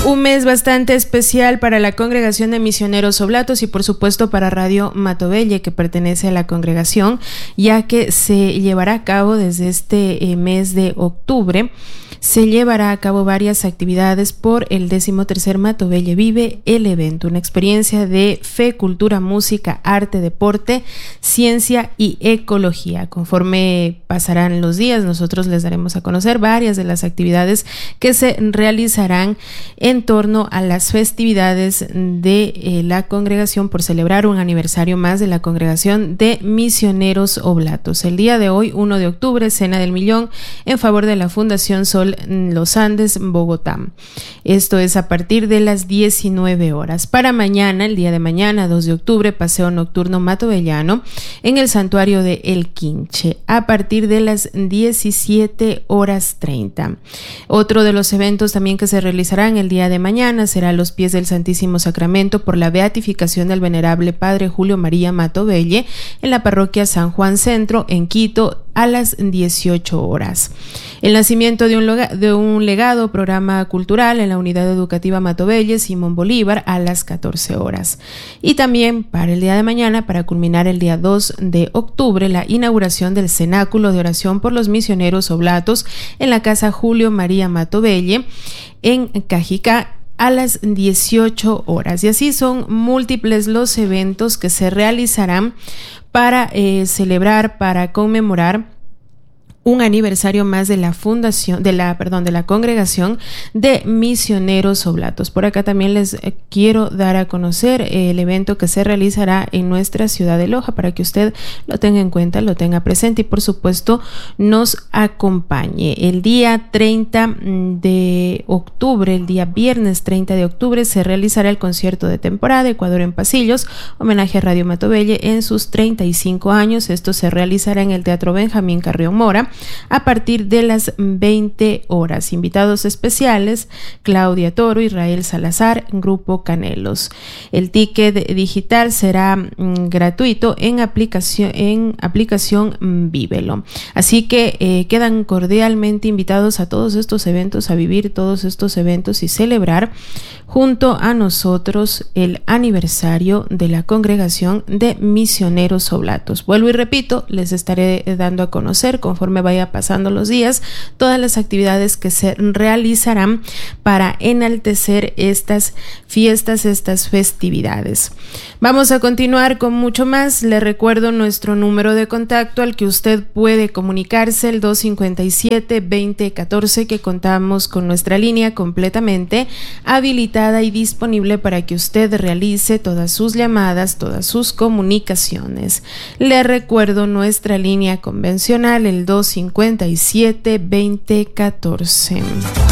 Un mes bastante especial para la Congregación de Misioneros Oblatos y por supuesto para Radio Matovelle, que pertenece a la congregación, ya que se llevará a cabo desde este mes de octubre. Se llevará a cabo varias actividades por el 13º Matovelle Vive, el evento, una experiencia de fe, cultura, música, arte, deporte, ciencia y ecología. Conforme pasarán los días, nosotros les daremos a conocer varias de las actividades que se realizarán en torno a las festividades de la congregación por celebrar un aniversario más de la Congregación de Misioneros Oblatos. El día de hoy, 1 de octubre, Cena del Millón en favor de la Fundación Sol Los Andes, Bogotá. Esto es a partir de las 19 horas. Para mañana, el día de mañana, 2 de octubre, paseo nocturno matovellano en el santuario de El Quinche a partir de las 17:30. Otro de los eventos también que se realizarán el día de mañana será a los pies del Santísimo Sacramento por la beatificación del venerable Padre Julio María Matovelle en la parroquia San Juan Centro en Quito a las 18 horas. El nacimiento de un legado, programa cultural en la Unidad Educativa Matovelle Simón Bolívar a las 14 horas. Y también para el día de mañana, para culminar el día 2 de octubre, la inauguración del Cenáculo de Oración por los Misioneros Oblatos en la Casa Julio María Matovelle en Cajicá a las 18 horas. Y así son múltiples los eventos que se realizarán para celebrar, para conmemorar un aniversario más de la fundación, de la Congregación de Misioneros Oblatos. Por acá también les quiero dar a conocer el evento que se realizará en nuestra ciudad de Loja para que usted lo tenga en cuenta, lo tenga presente y por supuesto nos acompañe. El día 30 de octubre, el día viernes 30 de octubre, se realizará el concierto de temporada Ecuador en Pasillos, homenaje a Radio Matovelle en sus 35 años. Esto se realizará en el Teatro Benjamín Carrión Mora a partir de las 20 horas. Invitados especiales: Claudia Toro, Israel Salazar, Grupo Canelos. El ticket digital será gratuito en aplicación Vívelo. Así que quedan cordialmente invitados a todos estos eventos, a vivir todos estos eventos y celebrar junto a nosotros el aniversario de la Congregación de Misioneros Oblatos. Vuelvo y repito, les estaré dando a conocer conforme vaya pasando los días todas las actividades que se realizarán para enaltecer estas fiestas, estas festividades. Vamos a continuar con mucho más. Le recuerdo nuestro número de contacto al que usted puede comunicarse, el 257-2014, que contamos con nuestra línea completamente habilitada y disponible para que usted realice todas sus llamadas, todas sus comunicaciones. Le recuerdo nuestra línea convencional, el 257-2014.